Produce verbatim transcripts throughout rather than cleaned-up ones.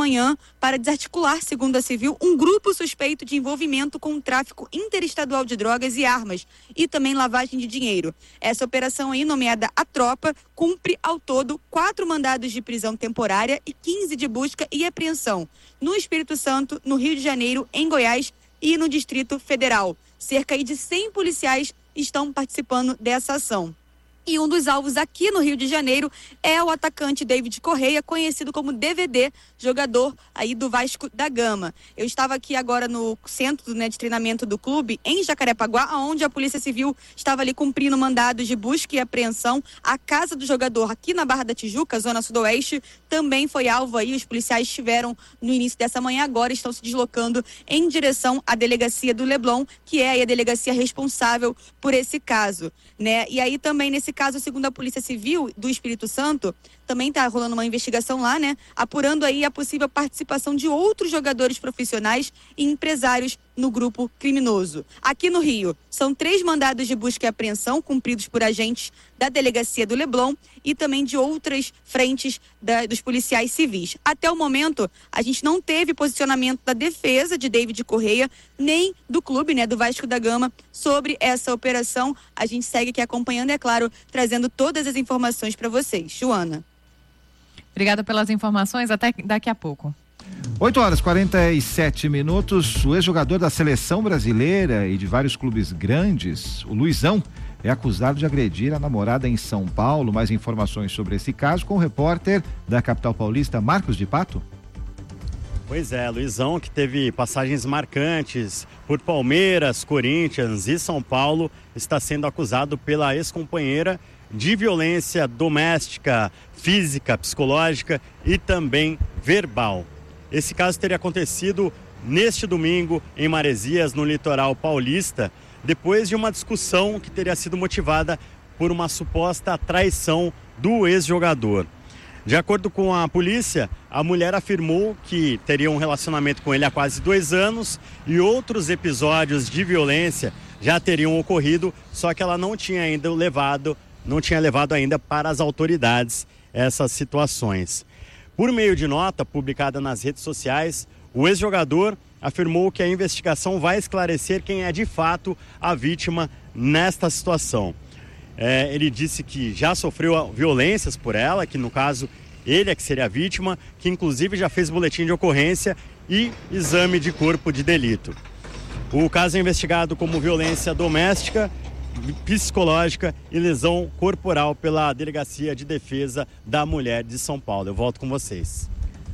manhã para desarticular, segundo a Civil, um grupo suspeito de envolvimento com o tráfico interestadual de drogas e armas e também lavagem de dinheiro. Essa operação aí, nomeada A Tropa, cumpre ao todo quatro mandados de prisão temporária e quinze de busca e apreensão no Espírito Santo, no Rio de Janeiro, em Goiás e no Distrito Federal. Cerca aí de cem policiais estão participando dessa ação. E um dos alvos aqui no Rio de Janeiro é o atacante David Correia, conhecido como D V D, jogador aí do Vasco da Gama. Eu estava aqui agora no centro, né, de treinamento do clube, em Jacarepaguá, onde a Polícia Civil estava ali cumprindo mandados de busca e apreensão. A casa do jogador aqui na Barra da Tijuca, zona sudoeste, também foi alvo aí. Os policiais estiveram no início dessa manhã, agora estão se deslocando em direção à delegacia do Leblon, que é aí a delegacia responsável por esse caso, né? E aí também nesse caso, segundo a Polícia Civil do Espírito Santo, também está rolando uma investigação lá, né? Apurando aí a possível participação de outros jogadores profissionais e empresários no grupo criminoso. Aqui no Rio, são três mandados de busca e apreensão cumpridos por agentes da delegacia do Leblon e também de outras frentes da, dos policiais civis. Até o momento, a gente não teve posicionamento da defesa de David Correia, nem do clube, né, do Vasco da Gama, sobre essa operação. A gente segue aqui acompanhando, é claro, trazendo todas as informações para vocês. Joana. Obrigada pelas informações, até daqui a pouco. oito horas e quarenta e sete minutos. O ex-jogador da seleção brasileira e de vários clubes grandes, o Luizão, é acusado de agredir a namorada em São Paulo. Mais informações sobre esse caso com o repórter da capital paulista, Marcos de Pato. Pois é, Luizão, que teve passagens marcantes por Palmeiras, Corinthians e São Paulo, está sendo acusado pela ex-companheira de violência doméstica, física, psicológica e também verbal. Esse caso teria acontecido neste domingo em Maresias, no litoral paulista, depois de uma discussão que teria sido motivada por uma suposta traição do ex-jogador. De acordo com a polícia, a mulher afirmou que teria um relacionamento com ele há quase dois anos e outros episódios de violência já teriam ocorrido, só que ela não tinha ainda levado, não tinha levado ainda para as autoridades essas situações. Por meio de nota publicada nas redes sociais, o ex-jogador afirmou que a investigação vai esclarecer quem é de fato a vítima nesta situação. É, ele disse que já sofreu violências por ela, que no caso ele é que seria a vítima, que inclusive já fez boletim de ocorrência e exame de corpo de delito. O caso é investigado como violência doméstica, psicológica e lesão corporal pela Delegacia de Defesa da Mulher de São Paulo. Eu volto com vocês.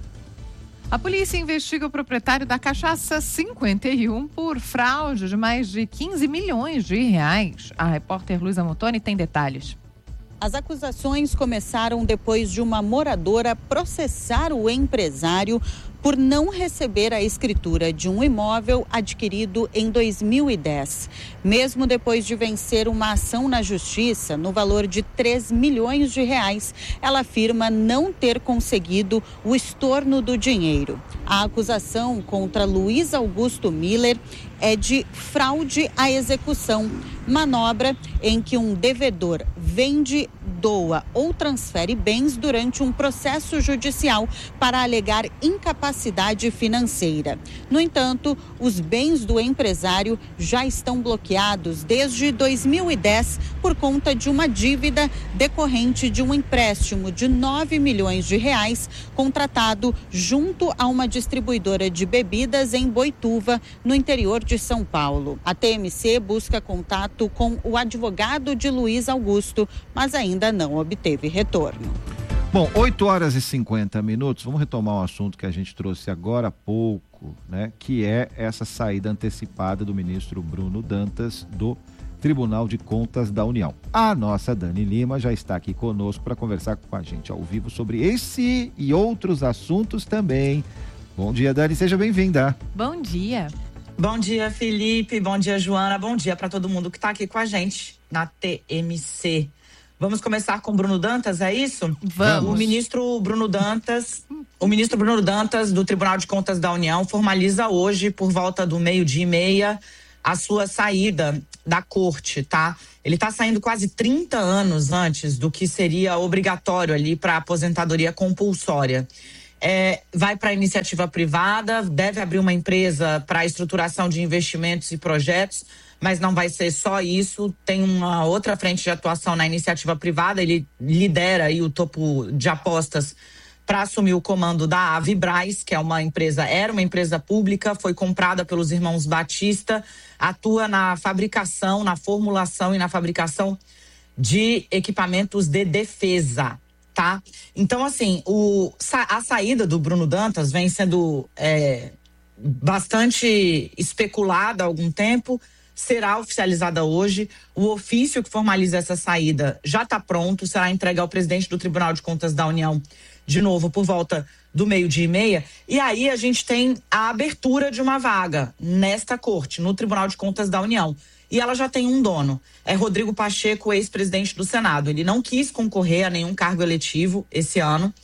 A polícia investiga o proprietário da Cachaça cinquenta e um por fraude de mais de quinze milhões de reais. A repórter Luísa Montoni tem detalhes. As acusações começaram depois de uma moradora processar o empresário por não receber a escritura de um imóvel adquirido em dois mil e dez. Mesmo depois de vencer uma ação na justiça no valor de três milhões de reais, ela afirma não ter conseguido o estorno do dinheiro. A acusação contra Luiz Augusto Miller é de fraude à execução, manobra em que um devedor vende, doa ou transfere bens durante um processo judicial para alegar incapacidade financeira. No entanto, os bens do empresário já estão bloqueados desde dois mil e dez por conta de uma dívida decorrente de um empréstimo de nove milhões de reais contratado junto a uma distribuidora de bebidas em Boituva, no interior de São Paulo. A T M C busca contato com o advogado de Luiz Augusto, mas ainda não obteve retorno. Bom, oito horas e cinquenta minutos, vamos retomar um assunto que a gente trouxe agora há pouco, né? Que é essa saída antecipada do ministro Bruno Dantas do Tribunal de Contas da União. A nossa Dani Lima já está aqui conosco para conversar com a gente ao vivo sobre esse e outros assuntos também. Bom dia, Dani, seja bem-vinda. Bom dia. Bom dia, Felipe, bom dia, Joana, bom dia para todo mundo que está aqui com a gente na T M C. Vamos começar com Bruno Dantas, é isso? Vamos. O ministro Bruno Dantas, o ministro Bruno Dantas do Tribunal de Contas da União formaliza hoje, por volta do meio-dia e meia, a sua saída da corte, tá? Ele está saindo quase trinta anos antes do que seria obrigatório ali para a aposentadoria compulsória. é, vai para a iniciativa privada, deve abrir uma empresa para estruturação de investimentos e projetos, mas não vai ser só isso. Tem uma outra frente de atuação na iniciativa privada, ele lidera aí o topo de apostas para assumir o comando da Avibraz, que é uma empresa, era uma empresa pública, foi comprada pelos irmãos Batista, atua na fabricação, na formulação e na fabricação de equipamentos de defesa, tá? Então, assim, o, a saída do Bruno Dantas vem sendo é, bastante especulada há algum tempo, será oficializada hoje. O ofício que formaliza essa saída já está pronto, será entregue ao presidente do Tribunal de Contas da União, de novo, por volta do meio-dia e meia. E aí a gente tem a abertura de uma vaga nesta corte, no Tribunal de Contas da União. E ela já tem um dono, é Rodrigo Pacheco, ex-presidente do Senado. Ele não quis concorrer a nenhum cargo eletivo esse ano,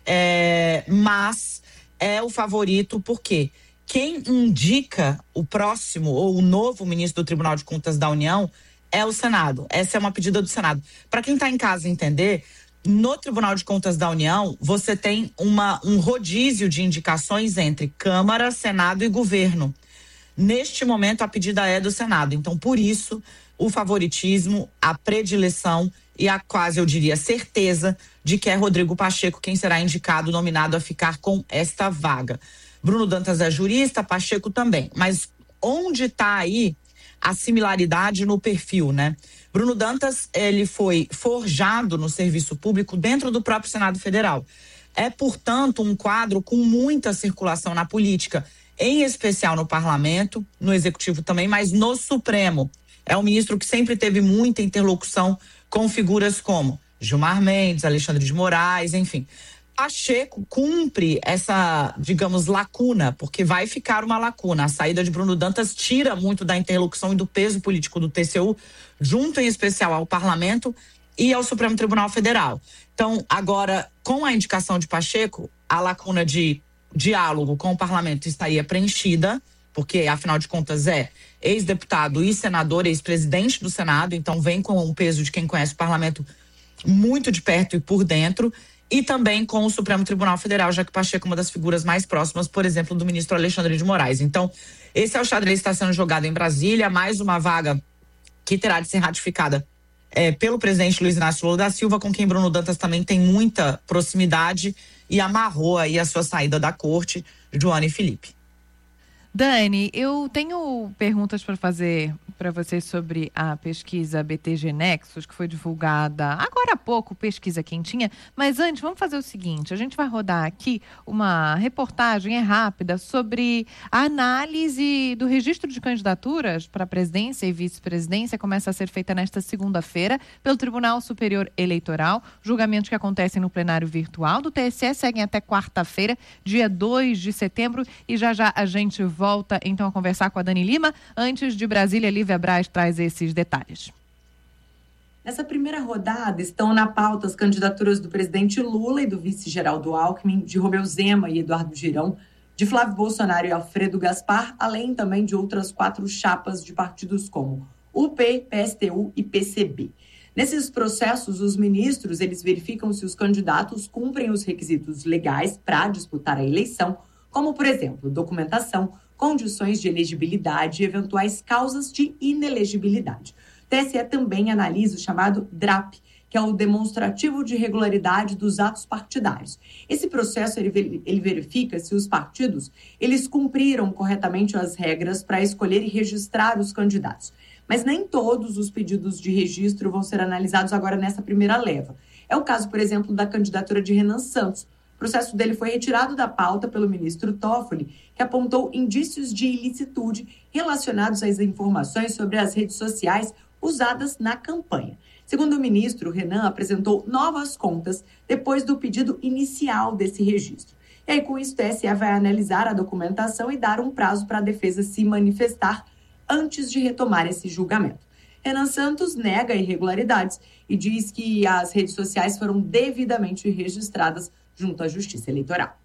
é, mas é o favorito porque quem indica o próximo ou o novo ministro do Tribunal de Contas da União é o Senado. Essa é uma pedida do Senado. Para quem está em casa entender, no Tribunal de Contas da União, você tem uma, um rodízio de indicações entre Câmara, Senado e Governo. Neste momento, a pedida é do Senado. Então, por isso, o favoritismo, a predileção e a quase, eu diria, certeza de que é Rodrigo Pacheco quem será indicado, nominado a ficar com esta vaga. Bruno Dantas é jurista, Pacheco também. Mas onde está aí a similaridade no perfil, né? Bruno Dantas, ele foi forjado no serviço público dentro do próprio Senado Federal. É, portanto, um quadro com muita circulação na política, em especial no Parlamento, no Executivo também, mas no Supremo. É um ministro que sempre teve muita interlocução com figuras como Gilmar Mendes, Alexandre de Moraes, enfim. Pacheco cumpre essa, digamos, lacuna, porque vai ficar uma lacuna. A saída de Bruno Dantas tira muito da interlocução e do peso político do T C U, junto em especial ao Parlamento e ao Supremo Tribunal Federal. Então, agora, com a indicação de Pacheco, a lacuna de diálogo com o Parlamento estaria preenchida, porque, afinal de contas, é ex-deputado e senador, ex-presidente do Senado, então vem com o peso de quem conhece o Parlamento muito de perto e por dentro, e também com o Supremo Tribunal Federal, já que Pacheco é uma das figuras mais próximas, por exemplo, do ministro Alexandre de Moraes. Então, esse é o xadrez que está sendo jogado em Brasília, mais uma vaga que terá de ser ratificada é, pelo presidente Luiz Inácio Lula da Silva, com quem Bruno Dantas também tem muita proximidade e amarrou aí a sua saída da corte, Joana e Felipe. Dani, eu tenho perguntas para fazer para você sobre a pesquisa B T G Nexus, que foi divulgada agora há pouco, pesquisa quentinha. Mas antes, vamos fazer o seguinte, a gente vai rodar aqui uma reportagem, é rápida, sobre a análise do registro de candidaturas para presidência e vice-presidência. Começa a ser feita nesta segunda-feira pelo Tribunal Superior Eleitoral. Julgamentos que acontecem no plenário virtual do T S E seguem até quarta-feira, dia dois de setembro. E já já a gente volta Volta então a conversar com a Dani Lima. Antes de Brasília, Lívia Braz traz esses detalhes. Nessa primeira rodada estão na pauta as candidaturas do presidente Lula e do vice Geraldo Alckmin, de Romeu Zema e Eduardo Girão, de Flávio Bolsonaro e Alfredo Gaspar, além também de outras quatro chapas de partidos como U P, P S T U e P C B. Nesses processos, os ministros eles verificam se os candidatos cumprem os requisitos legais para disputar a eleição, como, por exemplo, documentação, condições de elegibilidade e eventuais causas de inelegibilidade. O T S E também analisa o chamado D R A P, que é o demonstrativo de regularidade dos atos partidários. Esse processo ele, ele verifica se os partidos eles cumpriram corretamente as regras para escolher e registrar os candidatos. Mas nem todos os pedidos de registro vão ser analisados agora nessa primeira leva. É o caso, por exemplo, da candidatura de Renan Santos. O processo dele foi retirado da pauta pelo ministro Toffoli, que apontou indícios de ilicitude relacionados às informações sobre as redes sociais usadas na campanha. Segundo o ministro, Renan apresentou novas contas depois do pedido inicial desse registro. E aí, com isso, o T S E vai analisar a documentação e dar um prazo para a defesa se manifestar antes de retomar esse julgamento. Renan Santos nega irregularidades e diz que as redes sociais foram devidamente registradas junto à Justiça Eleitoral.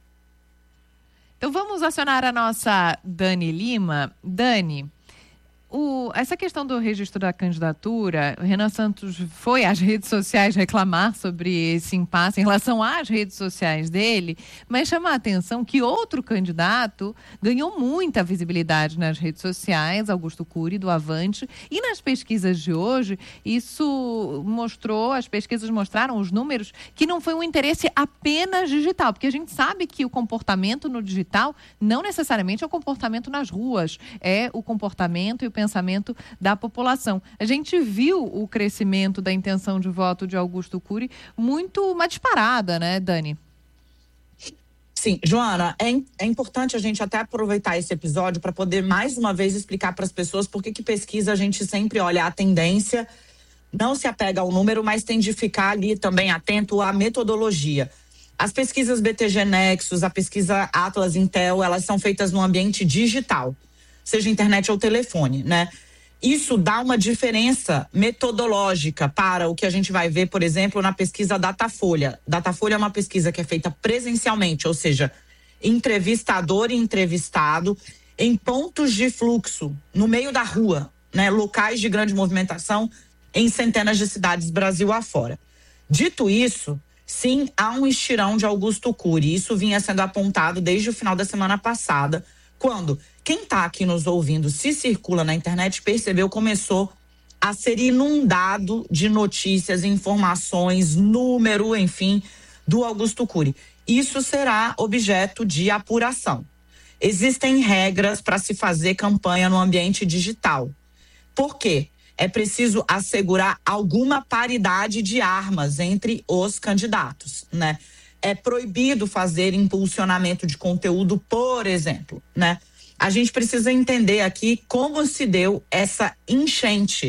Então vamos acionar a nossa Dani Lima. Dani, o, essa questão do registro da candidatura, o Renan Santos foi às redes sociais reclamar sobre esse impasse em relação às redes sociais dele, mas chama a atenção que outro candidato ganhou muita visibilidade nas redes sociais, Augusto Cury, do Avante, e nas pesquisas de hoje, isso mostrou, as pesquisas mostraram os números, que não foi um interesse apenas digital, porque a gente sabe que o comportamento no digital não necessariamente é o comportamento nas ruas, é o comportamento e o pensamento da população. A gente viu o crescimento da intenção de voto de Augusto Cury muito uma disparada, né, Dani? Sim, Joana, é, é importante a gente até aproveitar esse episódio para poder mais uma vez explicar para as pessoas por que que pesquisa a gente sempre olha a tendência, não se apega ao número, mas tem de ficar ali também atento à metodologia. As pesquisas B T G Nexus, a pesquisa Atlas Intel, elas são feitas no ambiente digital, seja internet ou telefone, né? Isso dá uma diferença metodológica para o que a gente vai ver, por exemplo, na pesquisa Datafolha. Datafolha é uma pesquisa que é feita presencialmente, ou seja, entrevistador e entrevistado em pontos de fluxo, no meio da rua, né? Locais de grande movimentação em centenas de cidades Brasil afora. Dito isso, sim, há um estirão de Augusto Cury. Isso vinha sendo apontado desde o final da semana passada, quando quem está aqui nos ouvindo, se circula na internet, percebeu, começou a ser inundado de notícias, informações, número, enfim, do Augusto Cury. Isso será objeto de apuração. Existem regras para se fazer campanha no ambiente digital. Por quê? É preciso assegurar alguma paridade de armas entre os candidatos, né? É proibido fazer impulsionamento de conteúdo, por exemplo, né? A gente precisa entender aqui como se deu essa enchente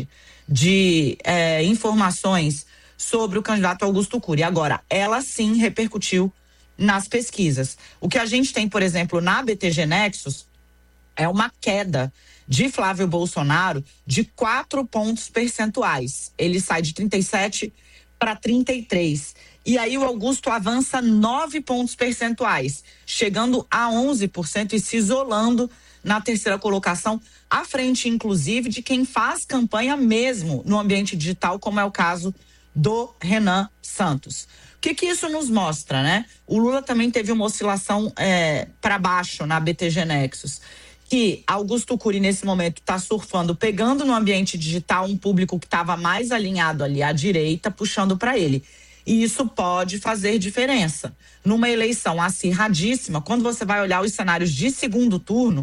de é, informações sobre o candidato Augusto Cury. Agora, ela sim repercutiu nas pesquisas. O que a gente tem, por exemplo, na B T G Nexus é uma queda de Flávio Bolsonaro de quatro pontos percentuais. Ele sai de trinta e sete para trinta e três. E aí o Augusto avança nove pontos percentuais, chegando a onze por cento e se isolando na terceira colocação, à frente, inclusive, de quem faz campanha mesmo no ambiente digital, como é o caso do Renan Santos. O que que isso nos mostra, né? O Lula também teve uma oscilação é, para baixo na B T G Nexus, que Augusto Cury, nesse momento, está surfando, pegando no ambiente digital um público que estava mais alinhado ali à direita, puxando para ele. E isso pode fazer diferença. Numa eleição acirradíssima, quando você vai olhar os cenários de segundo turno,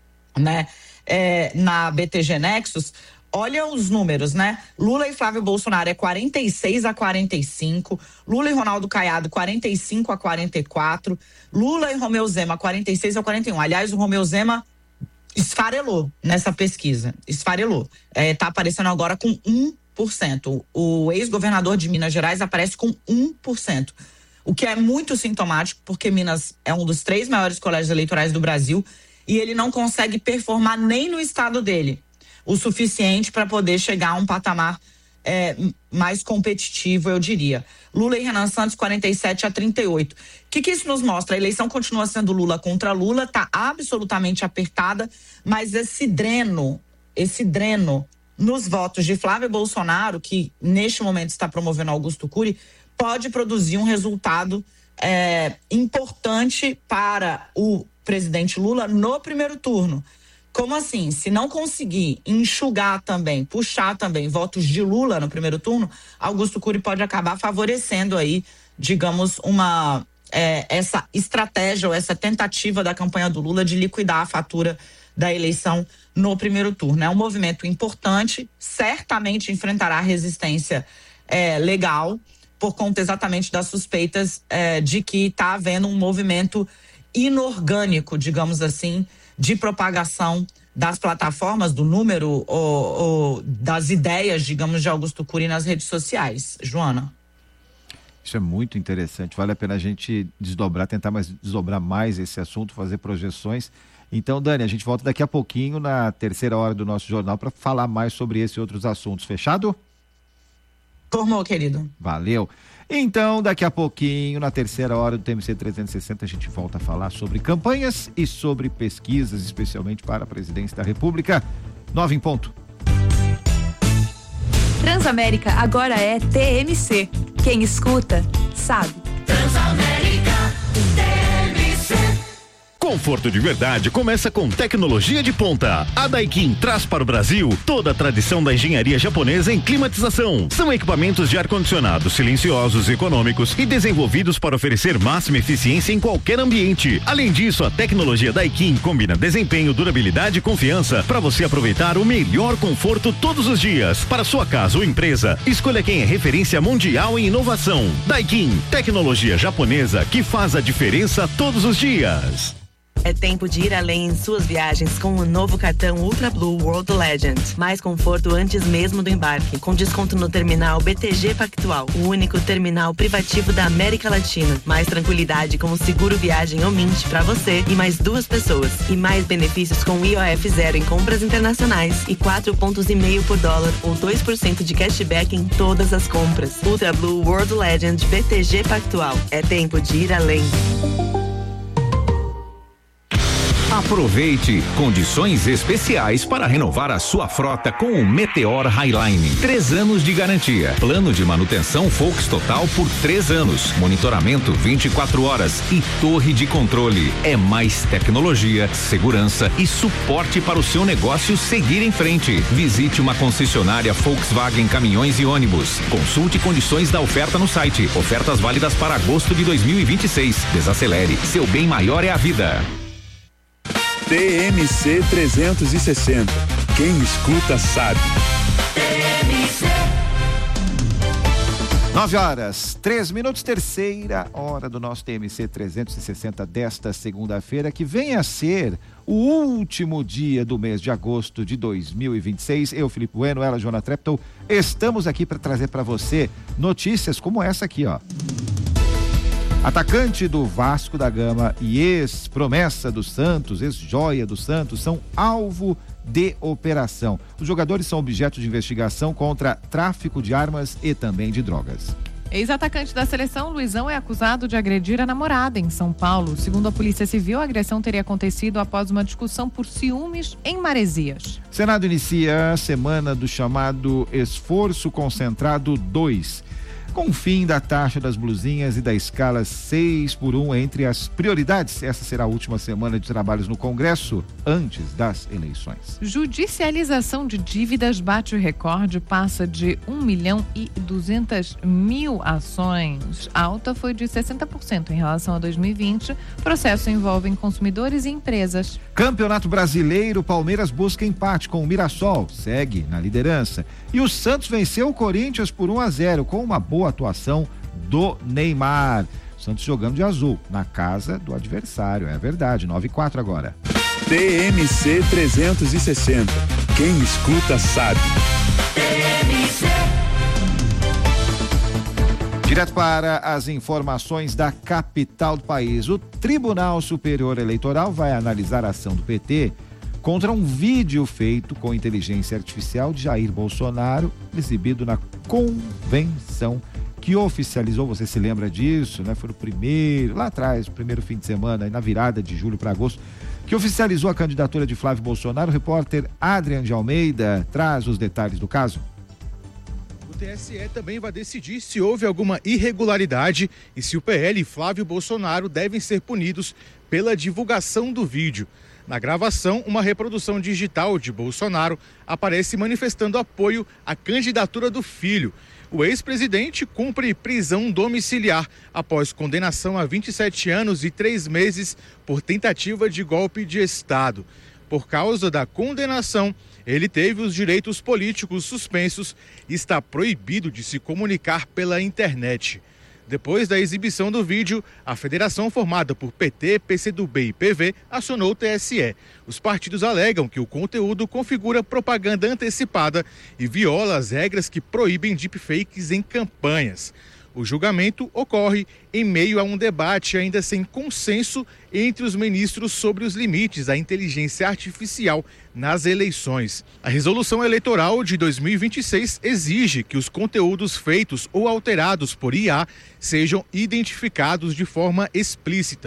né, é, na B T G Nexus, olha os números, né? Lula e Flávio Bolsonaro é quarenta e seis a quarenta e cinco, Lula e Ronaldo Caiado quarenta e cinco a quarenta e quatro, Lula e Romeu Zema quarenta e seis a quarenta e um. Aliás, o Romeu Zema esfarelou nessa pesquisa, esfarelou. É, tá aparecendo agora com um por cento. O ex-governador de Minas Gerais aparece com um por cento, o que é muito sintomático, porque Minas é um dos três maiores colégios eleitorais do Brasil e ele não consegue performar nem no estado dele o suficiente para poder chegar a um patamar é, mais competitivo, eu diria. Lula e Renan Santos, quarenta e sete a trinta e oito. O que que isso nos mostra? A eleição continua sendo Lula contra Lula, está absolutamente apertada, mas esse dreno, esse dreno nos votos de Flávio Bolsonaro, que neste momento está promovendo Augusto Cury, pode produzir um resultado é, importante para o presidente Lula no primeiro turno. Como assim? Se não conseguir enxugar também, puxar também votos de Lula no primeiro turno, Augusto Cury pode acabar favorecendo aí, digamos, uma é, essa estratégia ou essa tentativa da campanha do Lula de liquidar a fatura da eleição no primeiro turno. É um movimento importante, certamente enfrentará resistência é, legal, por conta exatamente das suspeitas é, de que está havendo um movimento inorgânico, digamos assim, de propagação das plataformas, do número ou, ou das ideias, digamos, de Augusto Cury nas redes sociais. Joana? Isso é muito interessante, vale a pena a gente desdobrar, tentar mais, desdobrar mais esse assunto, fazer projeções. Então, Dani, a gente volta daqui a pouquinho na terceira hora do nosso jornal para falar mais sobre esse e outros assuntos. Fechado? Formou, querido. Valeu. Então, daqui a pouquinho, na terceira hora do T M C trezentos e sessenta, a gente volta a falar sobre campanhas e sobre pesquisas, especialmente para a presidência da República. Nove em ponto. Transamérica agora é T M C. Quem escuta, sabe. Transamérica, T M C. Conforto de verdade começa com tecnologia de ponta. A Daikin traz para o Brasil toda a tradição da engenharia japonesa em climatização. São equipamentos de ar-condicionado silenciosos e econômicos e desenvolvidos para oferecer máxima eficiência em qualquer ambiente. Além disso, a tecnologia Daikin combina desempenho, durabilidade e confiança para você aproveitar o melhor conforto todos os dias. Para sua casa ou empresa, escolha quem é referência mundial em inovação. Daikin, tecnologia japonesa que faz a diferença todos os dias. É tempo de ir além em suas viagens com o novo cartão Ultra Blue World Legend. Mais conforto antes mesmo do embarque, com desconto no terminal B T G Pactual, o único terminal privativo da América Latina. Mais tranquilidade com o seguro viagem ou Mint para você e mais duas pessoas. E mais benefícios com I O F zero em compras internacionais e quatro pontos e meio por dólar ou dois por cento de cashback em todas as compras. Ultra Blue World Legend B T G Pactual. É tempo de ir além. Aproveite condições especiais para renovar a sua frota com o Meteor Highline. Três anos de garantia, plano de manutenção Volks Total por três anos, monitoramento vinte e quatro horas e torre de controle. É mais tecnologia, segurança e suporte para o seu negócio seguir em frente. Visite uma concessionária Volkswagen Caminhões e Ônibus. Consulte condições da oferta no site. Ofertas válidas para agosto de dois mil e vinte e seis. Desacelere, seu bem maior é a vida. T M C trezentos e sessenta. Quem escuta sabe. T M C. Nove horas, três minutos, terceira hora do nosso T M C trezentos e sessenta desta segunda-feira, que vem a ser o último dia do mês de agosto de dois mil e vinte e seis. Eu, Felipe Bueno, ela, Joana Treptow, estamos aqui para trazer para você notícias como essa aqui, ó. Atacante do Vasco da Gama e ex-promessa do Santos, ex-joia do Santos, são alvo de operação. Os jogadores são objeto de investigação contra tráfico de armas e também de drogas. Ex-atacante da seleção, Luizão é acusado de agredir a namorada em São Paulo. Segundo a Polícia Civil, a agressão teria acontecido após uma discussão por ciúmes em Maresias. Senado inicia a semana do chamado Esforço Concentrado dois. Com o fim da taxa das blusinhas e da escala seis por um entre as prioridades. Essa será a última semana de trabalhos no Congresso antes das eleições. Judicialização de dívidas bate o recorde, passa de um milhão e duzentas mil ações. A alta foi de sessenta por cento em relação a dois mil e vinte. O processo envolve consumidores e empresas. Campeonato Brasileiro, Palmeiras busca empate com o Mirassol, segue na liderança. E o Santos venceu o Corinthians por um a zero com uma boa atuação do Neymar. O Santos jogando de azul na casa do adversário, é verdade. Nove e quatro agora. T M C trezentos e sessenta. Quem escuta sabe. T M C. Direto para as informações da capital do país. O Tribunal Superior Eleitoral vai analisar a ação do P T contra um vídeo feito com inteligência artificial de Jair Bolsonaro, exibido na convenção que oficializou, você se lembra disso, né? Foi o primeiro, lá atrás, o primeiro fim de semana, na virada de julho para agosto, que oficializou a candidatura de Flávio Bolsonaro. O repórter Adrian de Almeida traz os detalhes do caso. O T S E também vai decidir se houve alguma irregularidade e se o P L e Flávio Bolsonaro devem ser punidos pela divulgação do vídeo. Na gravação, uma reprodução digital de Bolsonaro aparece manifestando apoio à candidatura do filho. O ex-presidente cumpre prisão domiciliar após condenação a vinte e sete anos e três meses por tentativa de golpe de Estado. Por causa da condenação, ele teve os direitos políticos suspensos e está proibido de se comunicar pela internet. Depois da exibição do vídeo, a federação formada por P T, P C do B e P V acionou o T S E. Os partidos alegam que o conteúdo configura propaganda antecipada e viola as regras que proíbem deepfakes em campanhas. O julgamento ocorre em meio a um debate ainda sem consenso entre os ministros sobre os limites da inteligência artificial nas eleições. A resolução eleitoral de dois mil e vinte e seis exige que os conteúdos feitos ou alterados por I A sejam identificados de forma explícita.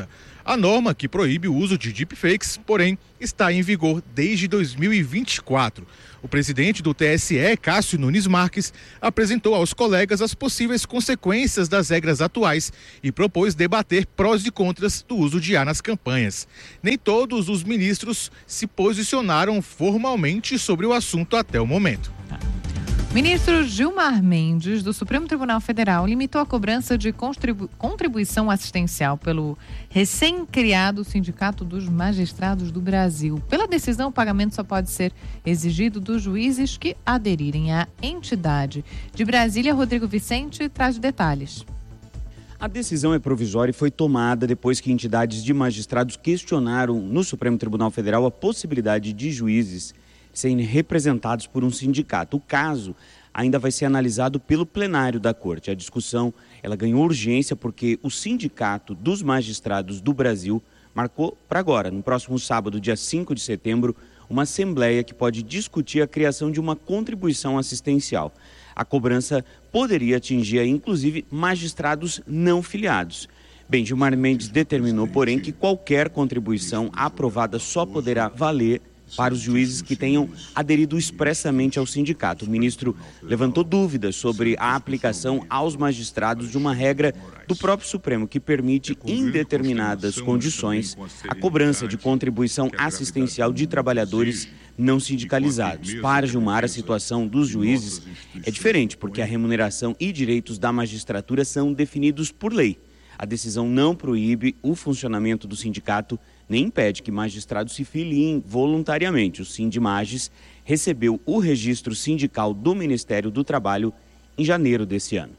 A norma, que proíbe o uso de deepfakes, porém, está em vigor desde dois mil e vinte e quatro. O presidente do T S E, Cássio Nunes Marques, apresentou aos colegas as possíveis consequências das regras atuais e propôs debater prós e contras do uso de I A nas campanhas. Nem todos os ministros se posicionaram formalmente sobre o assunto até o momento. Ministro Gilmar Mendes, do Supremo Tribunal Federal, limitou a cobrança de contribu- contribuição assistencial pelo recém-criado Sindicato dos Magistrados do Brasil. Pela decisão, o pagamento só pode ser exigido dos juízes que aderirem à entidade. De Brasília, Rodrigo Vicente traz detalhes. A decisão é provisória e foi tomada depois que entidades de magistrados questionaram no Supremo Tribunal Federal a possibilidade de juízes serem representados por um sindicato. O caso ainda vai ser analisado pelo plenário da Corte. A discussão ela ganhou urgência porque o Sindicato dos Magistrados do Brasil marcou para agora, no próximo sábado, dia cinco de setembro, uma assembleia que pode discutir a criação de uma contribuição assistencial. A cobrança poderia atingir, inclusive, magistrados não filiados. Bem, Gilmar Mendes determinou, porém, que qualquer contribuição aprovada só poderá valer para os juízes que tenham aderido expressamente ao sindicato. O ministro levantou dúvidas sobre a aplicação aos magistrados de uma regra do próprio Supremo que permite, em determinadas condições, a cobrança de contribuição assistencial de trabalhadores não sindicalizados. Para Gilmar, a situação dos juízes é diferente, porque a remuneração e direitos da magistratura são definidos por lei. A decisão não proíbe o funcionamento do sindicato, nem impede que magistrados se filiem voluntariamente. O Sindmages recebeu o registro sindical do Ministério do Trabalho em janeiro desse ano.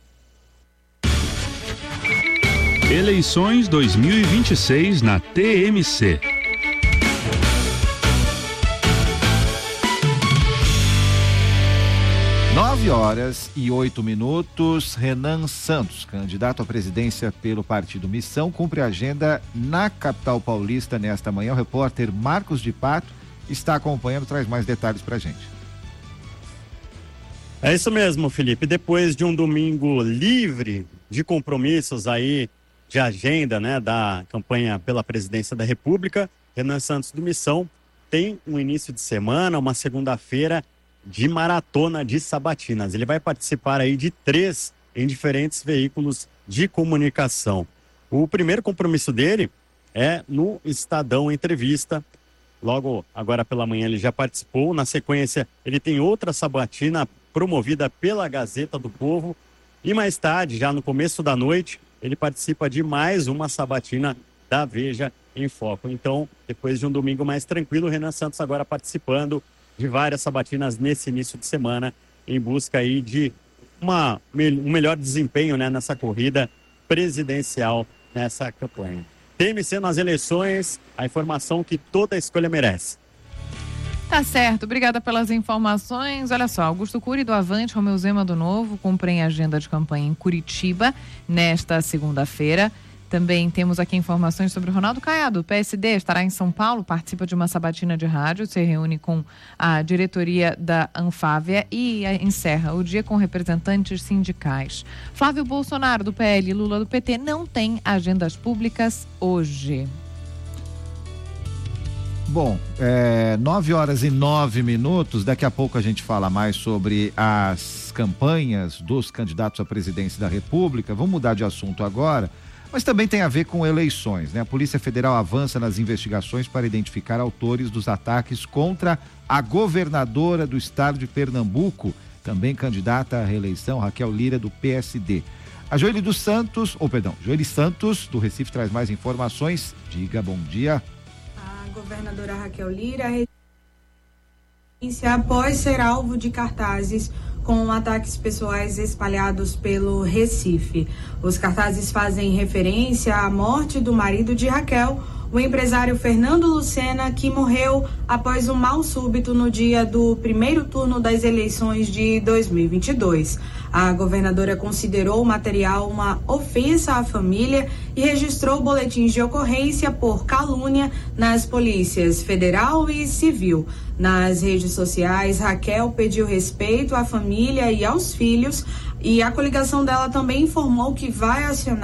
Eleições dois mil e vinte e seis na T M C. Nove horas e oito minutos. Renan Santos, candidato à presidência pelo Partido Missão, cumpre a agenda na capital paulista nesta manhã. O repórter Marcos de Pato está acompanhando, traz mais detalhes pra gente. É isso mesmo, Felipe. Depois de um domingo livre de compromissos aí, de agenda, né, da campanha pela presidência da República, Renan Santos do Missão tem um início de semana, uma segunda-feira de maratona de sabatinas. Ele vai participar aí de três em diferentes veículos de comunicação. O primeiro compromisso dele é no Estadão Entrevista. Logo agora pela manhã ele já participou. Na sequência ele tem outra sabatina promovida pela Gazeta do Povo. E mais tarde, já no começo da noite, ele participa de mais uma sabatina da Veja em Foco. Então, depois de um domingo mais tranquilo, o Renan Santos agora participando de várias sabatinas nesse início de semana, em busca aí de uma, um melhor desempenho, né, nessa corrida presidencial, nessa campanha. T M C nas eleições, a informação que toda escolha merece. Tá certo, obrigada pelas informações. Olha só, Augusto Cury do Avante, Romeu Zema do Novo, cumprem agenda de campanha em Curitiba nesta segunda-feira. Também temos aqui informações sobre o Ronaldo Caiado, do P S D, estará em São Paulo, participa de uma sabatina de rádio, se reúne com a diretoria da Anfávia e encerra o dia com representantes sindicais. Flávio Bolsonaro, do P L, e Lula, do P T, não têm agendas públicas hoje. Bom, é, nove horas e nove minutos, daqui a pouco a gente fala mais sobre as campanhas dos candidatos à presidência da República. Vamos mudar de assunto agora. Mas também tem a ver com eleições, né? A Polícia Federal avança nas investigações para identificar autores dos ataques contra a governadora do estado de Pernambuco, também candidata à reeleição, Raquel Lira, do P S D. A Joeli dos Santos, ou perdão, Joeli Santos, do Recife, traz mais informações. Diga, bom dia. A governadora Raquel Lira após ser alvo de cartazes com ataques pessoais espalhados pelo Recife. Os cartazes fazem referência à morte do marido de Raquel, o empresário Fernando Lucena, que morreu após um mal súbito no dia do primeiro turno das eleições de dois mil e vinte e dois. A governadora considerou o material uma ofensa à família e registrou boletins de ocorrência por calúnia nas polícias federal e civil. Nas redes sociais, Raquel pediu respeito à família e aos filhos, e a coligação dela também informou que vai acionar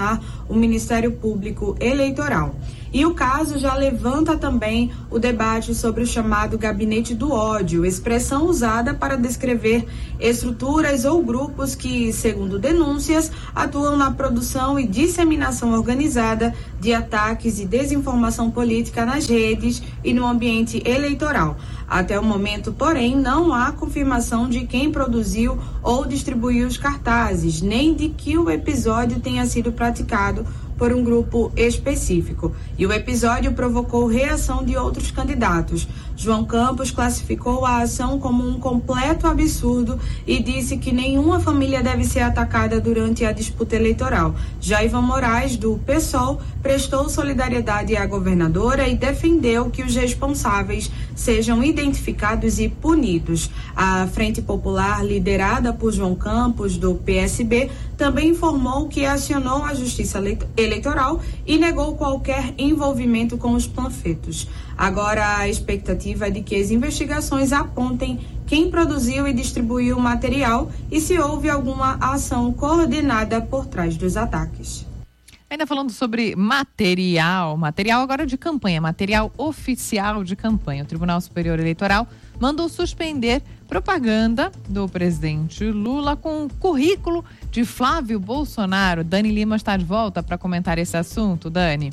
o Ministério Público Eleitoral. E o caso já levanta também o debate sobre o chamado gabinete do ódio, expressão usada para descrever estruturas ou grupos que, segundo denúncias, atuam na produção e disseminação organizada de ataques e desinformação política nas redes e no ambiente eleitoral. Até o momento, porém, não há confirmação de quem produziu ou distribuiu os cartazes, nem de que o episódio tenha sido praticado por um grupo específico. E o episódio provocou reação de outros candidatos. João Campos classificou a ação como um completo absurdo e disse que nenhuma família deve ser atacada durante a disputa eleitoral. Já Ivan Moraes, do PSOL, prestou solidariedade à governadora e defendeu que os responsáveis sejam identificados e punidos. A Frente Popular, liderada por João Campos, do P S B, também informou que acionou a Justiça Eleitoral e negou qualquer envolvimento com os panfletos. Agora, a expectativa é de que as investigações apontem quem produziu e distribuiu o material e se houve alguma ação coordenada por trás dos ataques. Ainda falando sobre material, material agora de campanha, material oficial de campanha. O Tribunal Superior Eleitoral mandou suspender propaganda do presidente Lula com o currículo de Flávio Bolsonaro. Dani Lima está de volta para comentar esse assunto. Dani.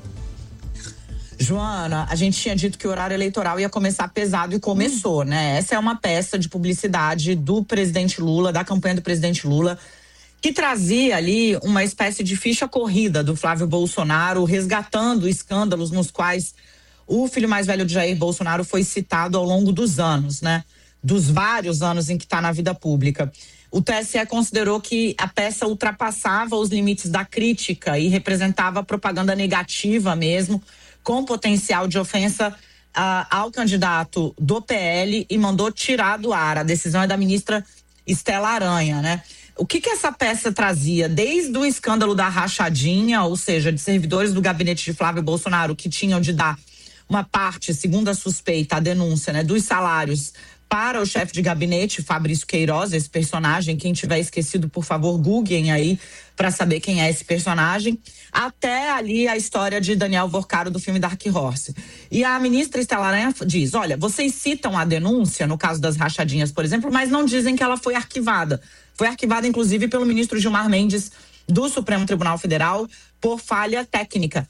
Joana, a gente tinha dito que o horário eleitoral ia começar pesado e começou, hum. né? Essa é uma peça de publicidade do presidente Lula, da campanha do presidente Lula, que trazia ali uma espécie de ficha corrida do Flávio Bolsonaro, resgatando escândalos nos quais o filho mais velho de Jair Bolsonaro foi citado ao longo dos anos, né? Dos vários anos em que está na vida pública. O T S E considerou que a peça ultrapassava os limites da crítica e representava propaganda negativa mesmo, com potencial de ofensa uh, ao candidato do P L e mandou tirar do ar. A decisão é da ministra Estela Aranha, né? O que que essa peça trazia? Desde o escândalo da rachadinha, ou seja, de servidores do gabinete de Flávio Bolsonaro que tinham de dar uma parte, segundo a suspeita, a denúncia, né, dos salários para o chefe de gabinete, Fabrício Queiroz, esse personagem. Quem tiver esquecido, por favor, googlem aí para saber quem é esse personagem. Até ali a história de Daniel Vorcaro do filme Dark Horse. E a ministra Estela Aranha diz, olha, vocês citam a denúncia no caso das rachadinhas, por exemplo, mas não dizem que ela foi arquivada. Foi arquivada, inclusive, pelo ministro Gilmar Mendes do Supremo Tribunal Federal por falha técnica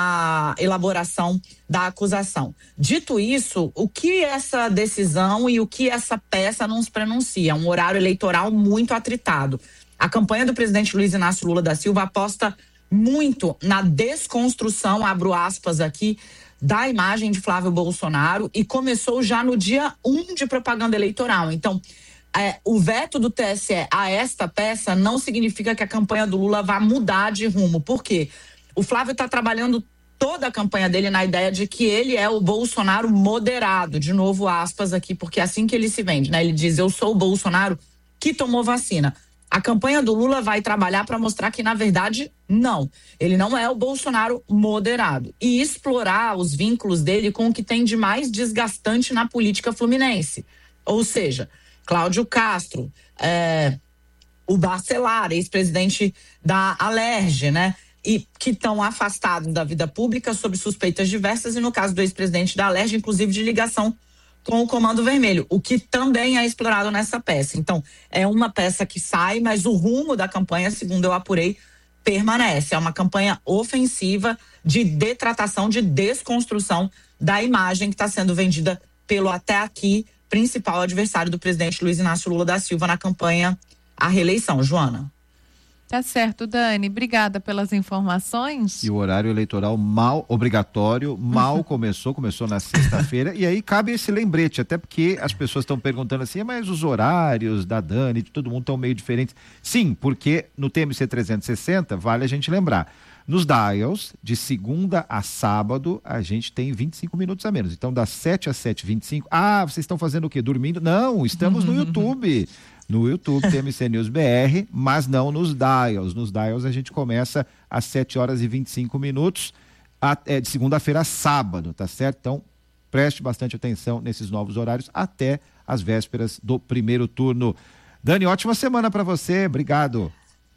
na elaboração da acusação. Dito isso, o que essa decisão e o que essa peça nos pronuncia? Um horário eleitoral muito atritado. A campanha do presidente Luiz Inácio Lula da Silva aposta muito na desconstrução, abro aspas aqui, da imagem de Flávio Bolsonaro e começou já no dia um de propaganda eleitoral. Então, é, o veto do T S E a esta peça não significa que a campanha do Lula vá mudar de rumo. Por quê? O Flávio está trabalhando toda a campanha dele na ideia de que ele é o Bolsonaro moderado, de novo aspas aqui, porque é assim que ele se vende, né? Ele diz, eu sou o Bolsonaro que tomou vacina. A campanha do Lula vai trabalhar para mostrar que, na verdade, não. Ele não é o Bolsonaro moderado. E explorar os vínculos dele com o que tem de mais desgastante na política fluminense. Ou seja, Cláudio Castro, é, o Bacelar, ex-presidente da Alerj, né? E que estão afastados da vida pública sob suspeitas diversas, e no caso do ex-presidente da Alerj, inclusive de ligação com o Comando Vermelho, o que também é explorado nessa peça. Então, é uma peça que sai, mas o rumo da campanha, segundo eu apurei, permanece. É uma campanha ofensiva de detratação, de desconstrução da imagem que está sendo vendida pelo até aqui principal adversário do presidente Luiz Inácio Lula da Silva na campanha à reeleição. Joana. Tá certo, Dani. Obrigada pelas informações. E o horário eleitoral mal obrigatório, mal começou, começou na sexta-feira. E aí cabe esse lembrete, até porque as pessoas estão perguntando assim, mas os horários da Dani, de todo mundo estão meio diferentes. Sim, porque no T M C trezentos e sessenta, vale a gente lembrar, nos dials, de segunda a sábado, a gente tem vinte e cinco minutos a menos. Então, das sete às sete e vinte e cinco, ah, vocês estão fazendo o quê? Dormindo? Não, estamos no YouTube. No YouTube, T M C News B R, mas não nos dials. Nos dials a gente começa às sete horas e vinte e cinco minutos, a, é, de segunda-feira a sábado, tá certo? Então, preste bastante atenção nesses novos horários até as vésperas do primeiro turno. Dani, ótima semana para você, obrigado.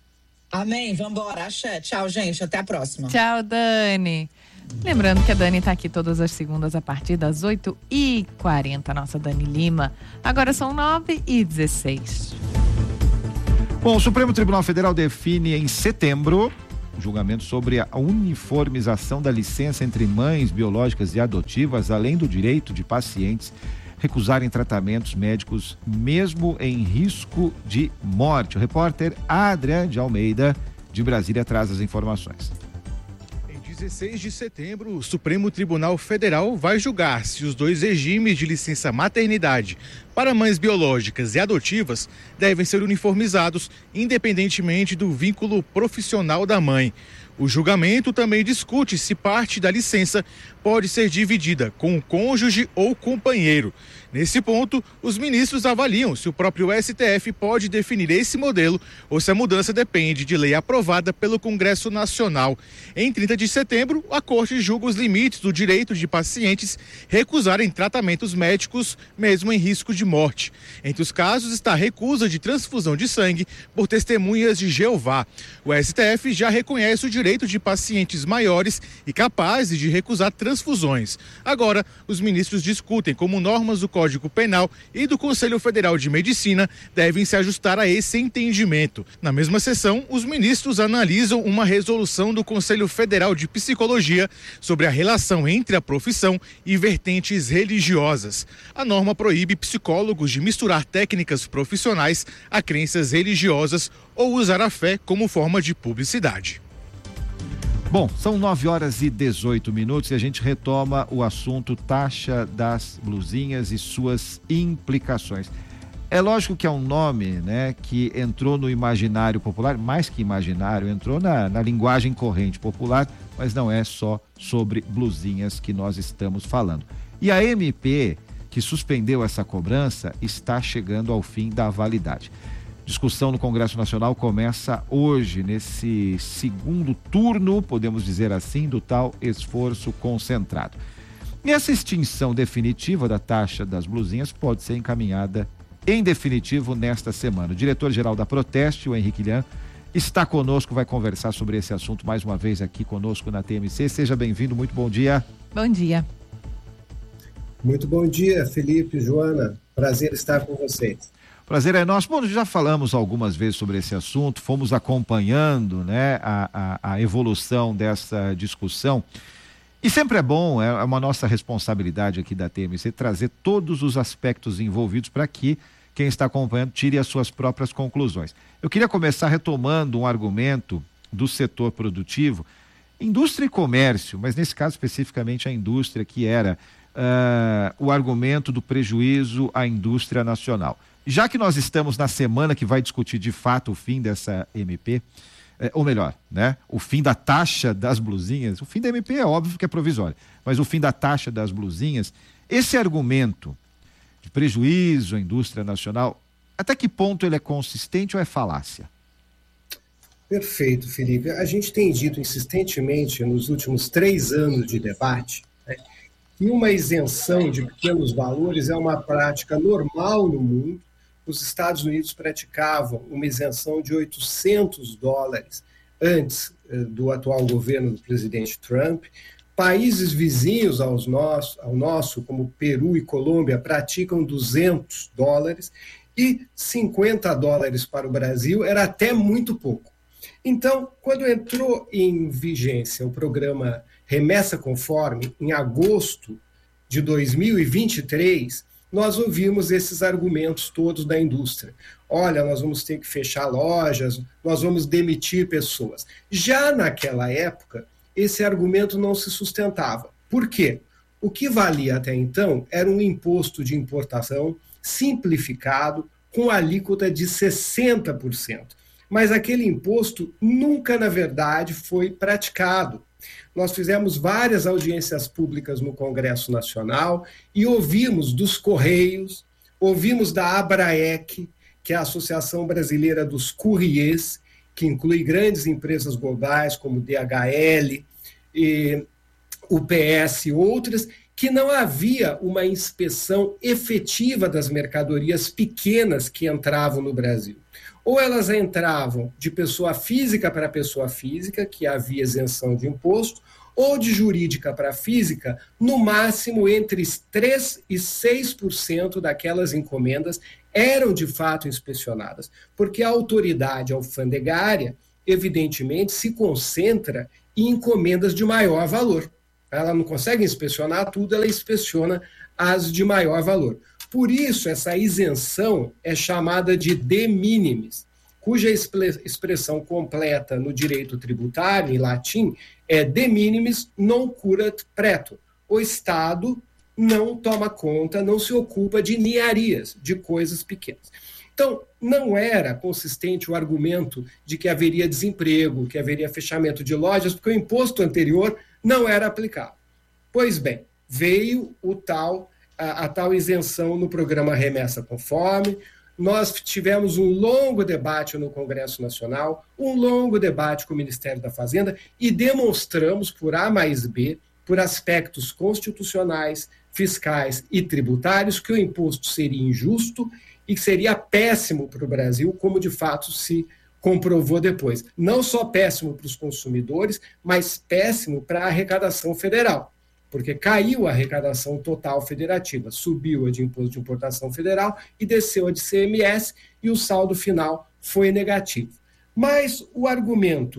Amém, vambora, axé. Tchau, gente, até a próxima. Tchau, Dani. Lembrando que a Dani tá aqui todas as segundas a partir das oito e quarenta, nossa Dani Lima. Agora são nove e dezesseis. Bom, o Supremo Tribunal Federal define em setembro um julgamento sobre a uniformização da licença entre mães biológicas e adotivas, além do direito de pacientes recusarem tratamentos médicos mesmo em risco de morte. O repórter Adrian de Almeida, de Brasília, traz as informações. dezesseis de setembro, o Supremo Tribunal Federal vai julgar se os dois regimes de licença maternidade para mães biológicas e adotivas devem ser uniformizados, independentemente do vínculo profissional da mãe. O julgamento também discute se parte da licença pode ser dividida com o cônjuge ou companheiro. Nesse ponto, os ministros avaliam se o próprio S T F pode definir esse modelo ou se a mudança depende de lei aprovada pelo Congresso Nacional. Em trinta de setembro, a Corte julga os limites do direito de pacientes recusarem tratamentos médicos, mesmo em risco de morte. Entre os casos está a recusa de transfusão de sangue por testemunhas de Jeová. O S T F já reconhece o direito de pacientes maiores e capazes de recusar transfusões. Agora, os ministros discutem como normas do Código Penal e do Conselho Federal de Medicina devem se ajustar a esse entendimento. Na mesma sessão, os ministros analisam uma resolução do Conselho Federal de Psicologia sobre a relação entre a profissão e vertentes religiosas. A norma proíbe psicólogos de misturar técnicas profissionais a crenças religiosas ou usar a fé como forma de publicidade. Bom, são nove horas e dezoito minutos e a gente retoma o assunto taxa das blusinhas e suas implicações. É lógico que é um nome, né, que entrou no imaginário popular, mais que imaginário, entrou na, na linguagem corrente popular, mas não é só sobre blusinhas que nós estamos falando. E a M P, que suspendeu essa cobrança, está chegando ao fim da validade. Discussão no Congresso Nacional começa hoje, nesse segundo turno, podemos dizer assim, do tal esforço concentrado. E essa extinção definitiva da taxa das blusinhas pode ser encaminhada em definitivo nesta semana. O diretor-geral da Proteste, o Henrique Lian, está conosco, vai conversar sobre esse assunto mais uma vez aqui conosco na T M C. Seja bem-vindo, muito bom dia. Bom dia. Muito bom dia, Felipe, Joana. Prazer estar com vocês. Prazer é nosso. Bom, já falamos algumas vezes sobre esse assunto, fomos acompanhando, né, a, a, a evolução dessa discussão. E sempre é bom, é uma nossa responsabilidade aqui da T M C trazer todos os aspectos envolvidos para que quem está acompanhando tire as suas próprias conclusões. Eu queria começar retomando um argumento do setor produtivo, indústria e comércio, mas nesse caso especificamente a indústria, que era uh, o argumento do prejuízo à indústria nacional. Já que nós estamos na semana que vai discutir de fato o fim dessa M P, eh, ou melhor, né, o fim da taxa das blusinhas, o fim da M P é óbvio que é provisório, mas o fim da taxa das blusinhas, esse argumento de prejuízo à indústria nacional, até que ponto ele é consistente ou é falácia? Perfeito, Felipe. A gente tem dito insistentemente nos últimos três anos de debate, né, que uma isenção de pequenos valores é uma prática normal no mundo. Os Estados Unidos praticavam uma isenção de oitocentos dólares antes eh, do atual governo do presidente Trump. Países vizinhos aos nosso, ao nosso, como Peru e Colômbia, praticam duzentos dólares e cinquenta dólares para o Brasil era até muito pouco. Então, quando entrou em vigência o programa Remessa Conforme, em agosto de dois mil e vinte e três, nós ouvimos esses argumentos todos da indústria. Olha, nós vamos ter que fechar lojas, nós vamos demitir pessoas. Já naquela época, esse argumento não se sustentava. Por quê? O que valia até então era um imposto de importação simplificado com alíquota de sessenta por cento. Mas aquele imposto nunca, na verdade, foi praticado. Nós fizemos várias audiências públicas no Congresso Nacional e ouvimos dos Correios, ouvimos da ABRAEC, que é a Associação Brasileira dos Courriers, que inclui grandes empresas globais como D H L, e U P S e outras, que não havia uma inspeção efetiva das mercadorias pequenas que entravam no Brasil. Ou elas entravam de pessoa física para pessoa física, que havia isenção de imposto, ou de jurídica para física, no máximo entre três por cento e seis por cento daquelas encomendas eram de fato inspecionadas, porque a autoridade alfandegária, evidentemente, se concentra em encomendas de maior valor. Ela não consegue inspecionar tudo, ela inspeciona as de maior valor. Por isso, essa isenção é chamada de de minimis, cuja expressão completa no direito tributário, em latim, é de minimis non curat preter. O Estado não toma conta, não se ocupa de niarias, de coisas pequenas. Então, não era consistente o argumento de que haveria desemprego, que haveria fechamento de lojas, porque o imposto anterior não era aplicado. Pois bem, veio o tal, a, a tal isenção no programa Remessa Conforme. Nós tivemos um longo debate no Congresso Nacional, um longo debate com o Ministério da Fazenda e demonstramos por A mais B, por aspectos constitucionais, fiscais e tributários, que o imposto seria injusto e que seria péssimo para o Brasil, como de fato se comprovou depois. Não só péssimo para os consumidores, mas péssimo para a arrecadação federal, porque caiu a arrecadação total federativa, subiu a de imposto de importação federal e desceu a de C M S, e o saldo final foi negativo. Mas o argumento,